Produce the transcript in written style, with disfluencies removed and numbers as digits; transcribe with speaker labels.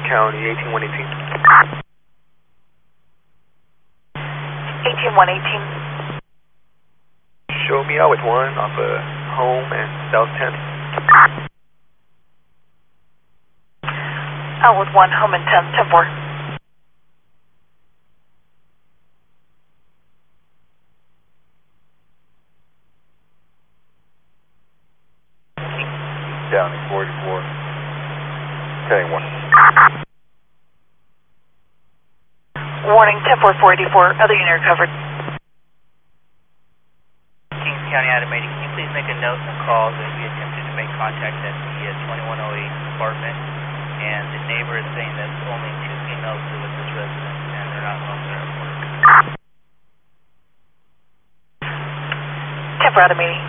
Speaker 1: County, 18118.
Speaker 2: 18118.
Speaker 1: Show me out with one off of Home and South 10.
Speaker 2: Out with one, Home and 10, 10-4.
Speaker 1: Down 44. 10-1.
Speaker 2: Warning, 10-4-484, other unit recovered.
Speaker 3: Kings County Automated, can you please make a note in the call that we attempted to make contact at the 2108 apartment, and the neighbor is saying that only 2 females live at this residence and they're not home, they're at work.
Speaker 2: 10-4 automating.